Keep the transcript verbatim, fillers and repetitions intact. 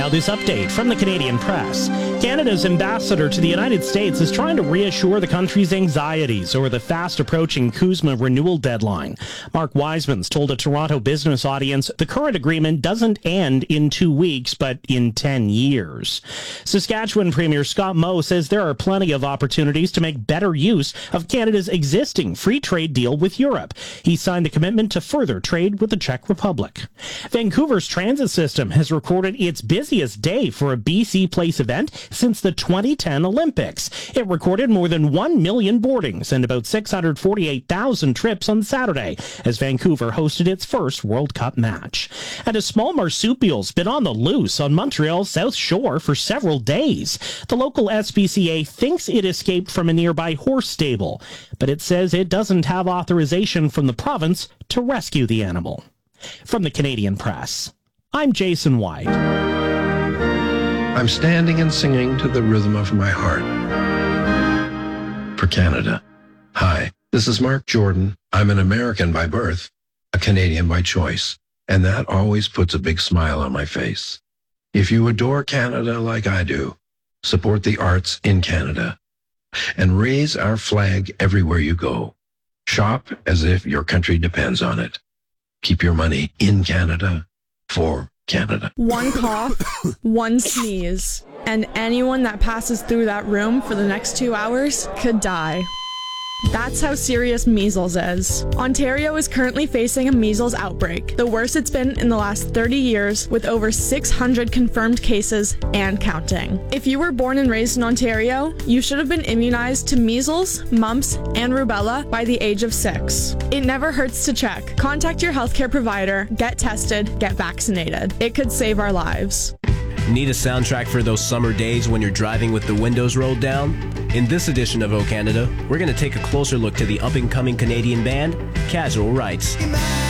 this update from the Canadian Press. Canada's ambassador to the United States is trying to reassure the country's anxieties over the fast-approaching CUSMA renewal deadline. Mark Wiseman's told a Toronto business audience the current agreement doesn't end in two weeks, but in ten years. Saskatchewan Premier Scott Moe says there are plenty of opportunities to make better use of Canada's existing free trade deal with Europe. He signed a commitment to further trade with the Czech Republic. Vancouver's transit system has recorded its busiest day for a B C Place event since the twenty ten Olympics. It recorded more than one million boardings and about six hundred forty-eight thousand trips on Saturday as Vancouver hosted its first World Cup match. And a small marsupial's been on the loose on Montreal's South Shore for several days. The local S P C A thinks it escaped from a nearby horse stable, but it says it doesn't have authorization from the province to rescue the animal. From the Canadian Press, I'm Jason White. I'm standing and singing to the rhythm of my heart. For Canada. Hi, this is Mark Jordan. I'm an American by birth, a Canadian by choice, and that always puts a big smile on my face. If you adore Canada like I do, support the arts in Canada and raise our flag everywhere you go. Shop as if your country depends on it. Keep your money in Canada for Canada. One cough, one sneeze, and anyone that passes through that room for the next two hours could die. That's how serious measles is. Ontario is currently facing a measles outbreak, the worst it's been in the last thirty years, with over six hundred confirmed cases and counting. If you were born and raised in Ontario, you should have been immunized to measles, mumps, and rubella by the age of six. It never hurts to check. Contact your healthcare provider, get tested, get vaccinated. It could save our lives. Need a soundtrack for those summer days when you're driving with the windows rolled down? In this edition of O Canada, we're going to take a closer look to the up-and-coming Canadian band, Casual Rights.